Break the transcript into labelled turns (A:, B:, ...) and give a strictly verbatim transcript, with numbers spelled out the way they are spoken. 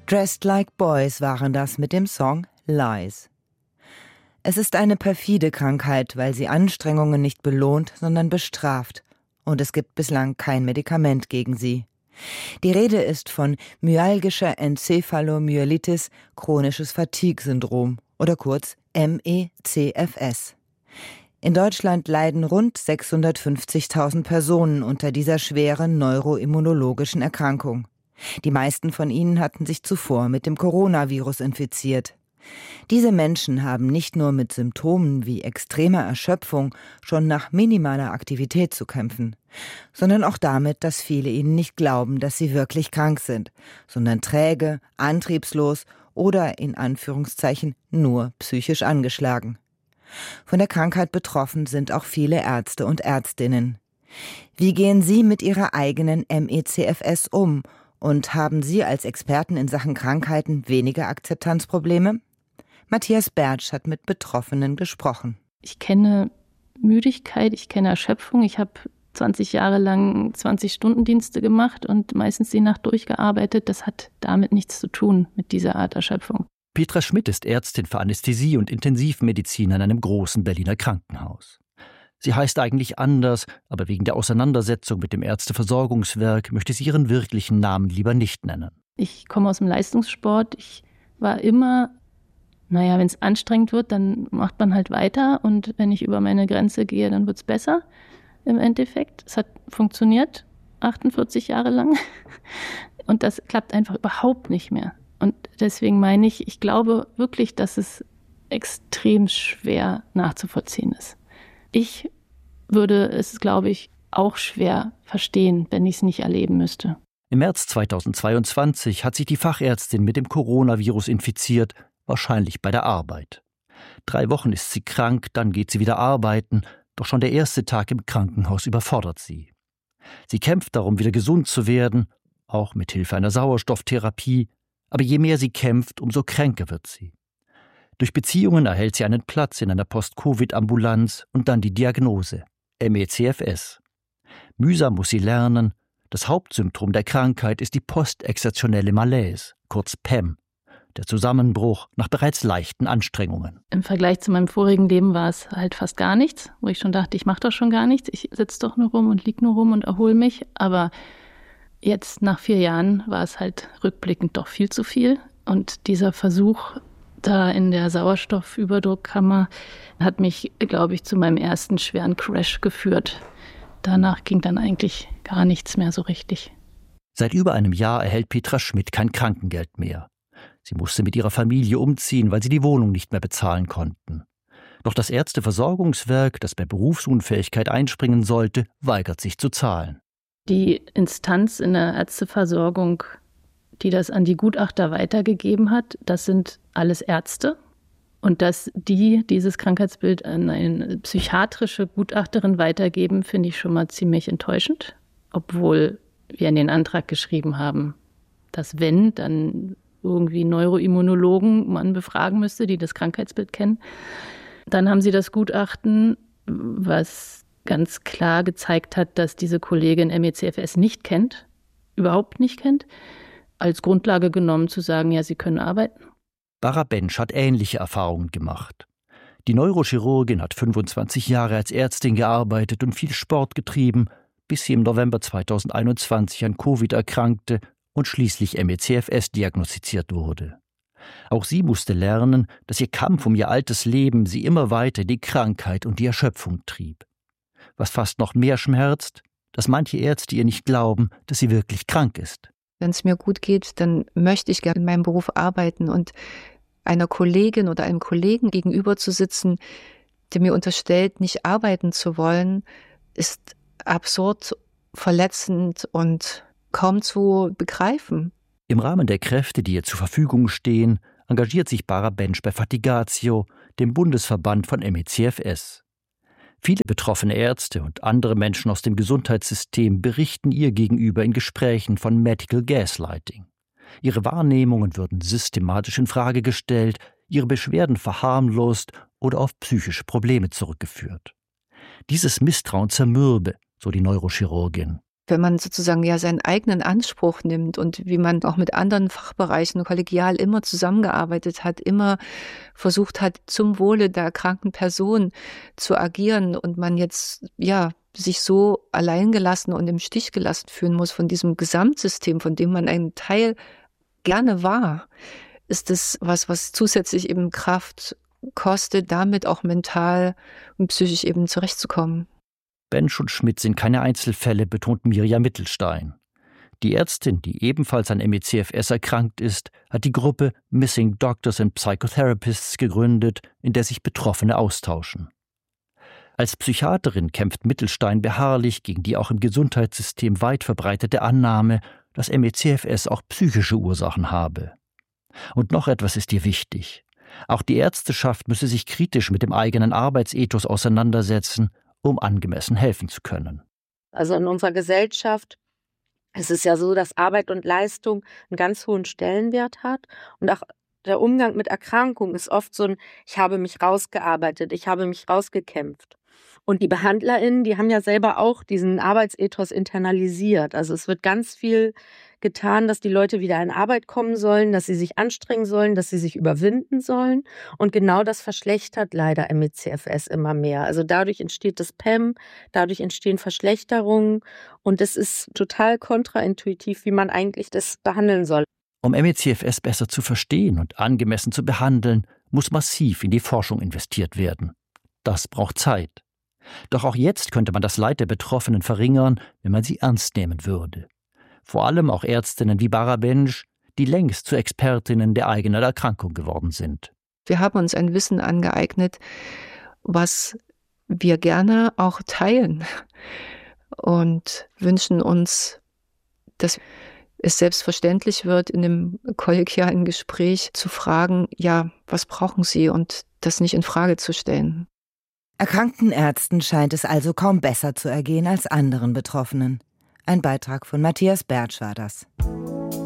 A: Dressed Like Boys waren das mit dem Song Lies. Es ist eine perfide Krankheit, weil sie Anstrengungen nicht belohnt, sondern bestraft. Und es gibt bislang kein Medikament gegen sie. Die Rede ist von myalgischer Enzephalomyelitis, chronisches Fatigue-Syndrom oder kurz M E C F S. In Deutschland leiden rund sechshundertfünfzigtausend Personen unter dieser schweren neuroimmunologischen Erkrankung. Die meisten von ihnen hatten sich zuvor mit dem Coronavirus infiziert. Diese Menschen haben nicht nur mit Symptomen wie extremer Erschöpfung schon nach minimaler Aktivität zu kämpfen, sondern auch damit, dass viele ihnen nicht glauben, dass sie wirklich krank sind, sondern träge, antriebslos oder in Anführungszeichen nur psychisch angeschlagen. Von der Krankheit betroffen sind auch viele Ärzte und Ärztinnen. Wie gehen Sie mit Ihrer eigenen M E C F S um? Und haben Sie als Experten in Sachen Krankheiten weniger Akzeptanzprobleme? Matthias Bertsch hat mit Betroffenen gesprochen.
B: Ich kenne Müdigkeit, ich kenne Erschöpfung. Ich habe zwanzig Jahre lang zwanzig-Stunden-Dienste gemacht und meistens die Nacht durchgearbeitet. Das hat damit nichts zu tun, mit dieser Art Erschöpfung.
C: Petra Schmidt ist Ärztin für Anästhesie und Intensivmedizin an einem großen Berliner Krankenhaus. Sie heißt eigentlich anders, aber wegen der Auseinandersetzung mit dem Ärzteversorgungswerk möchte sie ihren wirklichen Namen lieber nicht nennen.
B: Ich komme aus dem Leistungssport. Ich war immer, naja, wenn es anstrengend wird, dann macht man halt weiter. Und wenn ich über meine Grenze gehe, dann wird es besser im Endeffekt. Es hat funktioniert, achtundvierzig Jahre lang. Und das klappt einfach überhaupt nicht mehr. Und deswegen meine ich, ich glaube wirklich, dass es extrem schwer nachzuvollziehen ist. Ich würde es, glaube ich, auch schwer verstehen, wenn ich es nicht erleben müsste.
C: Im März zweitausendzweiundzwanzig hat sich die Fachärztin mit dem Coronavirus infiziert, wahrscheinlich bei der Arbeit. Drei Wochen ist sie krank, dann geht sie wieder arbeiten, doch schon der erste Tag im Krankenhaus überfordert sie. Sie kämpft darum, wieder gesund zu werden, auch mit Hilfe einer Sauerstofftherapie, aber je mehr sie kämpft, umso kränker wird sie. Durch Beziehungen erhält sie einen Platz in einer Post-Covid-Ambulanz und dann die Diagnose, M E C F S. Mühsam muss sie lernen, das Hauptsymptom der Krankheit ist die postexertionelle Malaise, kurz P E M, der Zusammenbruch nach bereits leichten Anstrengungen.
B: Im Vergleich zu meinem vorigen Leben war es halt fast gar nichts, wo ich schon dachte, ich mache doch schon gar nichts, ich sitze doch nur rum und liege nur rum und erhole mich, aber jetzt nach vier Jahren war es halt rückblickend doch viel zu viel und dieser Versuch, da in der Sauerstoffüberdruckkammer hat mich, glaube ich, zu meinem ersten schweren Crash geführt. Danach ging dann eigentlich gar nichts mehr so richtig.
C: Seit über einem Jahr erhält Petra Schmidt kein Krankengeld mehr. Sie musste mit ihrer Familie umziehen, weil sie die Wohnung nicht mehr bezahlen konnten. Doch das Ärzteversorgungswerk, das bei Berufsunfähigkeit einspringen sollte, weigert sich zu zahlen.
B: Die Instanz in der Ärzteversorgung, die das an die Gutachter weitergegeben hat, das sind alles Ärzte. Und dass die dieses Krankheitsbild an eine psychiatrische Gutachterin weitergeben, finde ich schon mal ziemlich enttäuschend. Obwohl wir in den Antrag geschrieben haben, dass wenn, dann irgendwie Neuroimmunologen man befragen müsste, die das Krankheitsbild kennen. Dann haben sie das Gutachten, was ganz klar gezeigt hat, dass diese Kollegin M E C F S nicht kennt, überhaupt nicht kennt, als Grundlage genommen zu sagen, ja, sie können arbeiten.
C: Bara Bensch hat ähnliche Erfahrungen gemacht. Die Neurochirurgin hat fünfundzwanzig Jahre als Ärztin gearbeitet und viel Sport getrieben, bis sie im November zweitausendeinundzwanzig an Covid erkrankte und schließlich M E C F S diagnostiziert wurde. Auch sie musste lernen, dass ihr Kampf um ihr altes Leben sie immer weiter in die Krankheit und die Erschöpfung trieb. Was fast noch mehr schmerzt, dass manche Ärzte ihr nicht glauben, dass sie wirklich krank ist.
D: Wenn es mir gut geht, dann möchte ich gerne in meinem Beruf arbeiten und einer Kollegin oder einem Kollegen gegenüber zu sitzen, der mir unterstellt, nicht arbeiten zu wollen, ist absurd, verletzend und kaum zu begreifen.
C: Im Rahmen der Kräfte, die ihr zur Verfügung stehen, engagiert sich Bara Bensch bei Fatigatio, dem Bundesverband von M E C F S. Viele betroffene Ärzte und andere Menschen aus dem Gesundheitssystem berichten ihr gegenüber in Gesprächen von Medical Gaslighting. Ihre Wahrnehmungen würden systematisch in Frage gestellt, ihre Beschwerden verharmlost oder auf psychische Probleme zurückgeführt. Dieses Misstrauen zermürbe, so die Neurochirurgin.
D: Wenn man sozusagen ja seinen eigenen Anspruch nimmt und wie man auch mit anderen Fachbereichen kollegial immer zusammengearbeitet hat, immer versucht hat, zum Wohle der erkrankten Person zu agieren und man jetzt ja sich so alleingelassen und im Stich gelassen fühlen muss von diesem Gesamtsystem, von dem man ein Teil gerne war, ist es was, was zusätzlich eben Kraft kostet, damit auch mental und psychisch eben zurechtzukommen.
C: Bensch und Schmidt sind keine Einzelfälle, betont Mirja Mittelstein. Die Ärztin, die ebenfalls an M E C F S erkrankt ist, hat die Gruppe Missing Doctors and Psychotherapists gegründet, in der sich Betroffene austauschen. Als Psychiaterin kämpft Mittelstein beharrlich gegen die auch im Gesundheitssystem weit verbreitete Annahme, dass M E C F S auch psychische Ursachen habe. Und noch etwas ist ihr wichtig. Auch die Ärzteschaft müsse sich kritisch mit dem eigenen Arbeitsethos auseinandersetzen, um angemessen helfen zu können.
E: Also in unserer Gesellschaft ist es ja so, dass Arbeit und Leistung einen ganz hohen Stellenwert hat. Und auch der Umgang mit Erkrankungen ist oft so ein, ich habe mich rausgearbeitet, ich habe mich rausgekämpft. Und die BehandlerInnen, die haben ja selber auch diesen Arbeitsethos internalisiert. Also es wird ganz viel getan, dass die Leute wieder in Arbeit kommen sollen, dass sie sich anstrengen sollen, dass sie sich überwinden sollen. Und genau das verschlechtert leider M E C F S immer mehr. Also dadurch entsteht das P E M, dadurch entstehen Verschlechterungen. Und es ist total kontraintuitiv, wie man eigentlich das behandeln soll.
C: Um M E C F S besser zu verstehen und angemessen zu behandeln, muss massiv in die Forschung investiert werden. Das braucht Zeit. Doch auch jetzt könnte man das Leid der Betroffenen verringern, wenn man sie ernst nehmen würde. Vor allem auch Ärztinnen wie Bara Bensch, die längst zu Expertinnen der eigenen Erkrankung geworden sind.
D: Wir haben uns ein Wissen angeeignet, was wir gerne auch teilen und wünschen uns, dass es selbstverständlich wird, in dem kollegialen Gespräch zu fragen, ja, was brauchen Sie, und das nicht in Frage zu stellen.
A: Erkrankten Ärzten scheint es also kaum besser zu ergehen als anderen Betroffenen. Ein Beitrag von Matthias Bertsch war das.